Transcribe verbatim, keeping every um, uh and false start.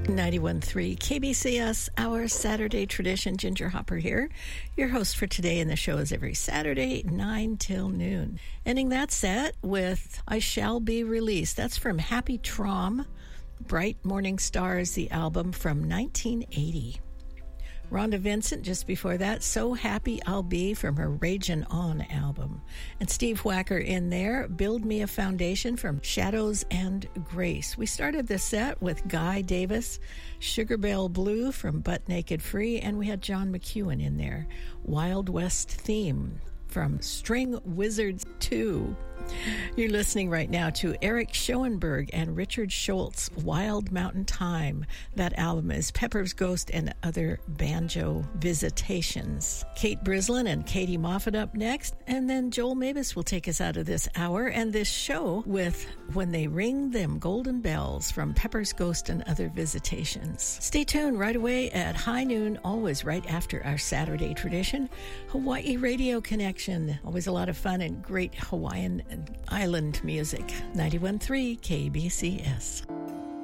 ninety-one point three K B C S, our Saturday tradition. Ginger Hopper here, your host for today, and the show is every Saturday, nine till noon. Ending that set with I Shall Be Released. That's from Happy Traum, Bright Morning Stars, the album from nineteen eighty. Rhonda Vincent, just before that, So Happy I'll Be, from her Ragin' On album. And Steve Wacker in there, Build Me a Foundation, from Shadows and Grace. We started the set with Guy Davis, Sugar Belle Blue, from Butt Naked Free, and we had John McEwen in there, Wild West Theme, from String Wizards two. You're listening right now to Eric Schoenberg and Richard Schultz, Wild Mountain Time. That album is Pepper's Ghost and Other Banjo Visitations. Kate Brislin and Katie Moffat up next, and then Joel Mavis will take us out of this hour and this show with When They Ring Them Golden Bells, from Pepper's Ghost and Other Visitations. Stay tuned right away at high noon, always right after our Saturday tradition, Hawaii Radio Connection. Always a lot of fun and great Hawaiian island music. ninety-one point three K B C S.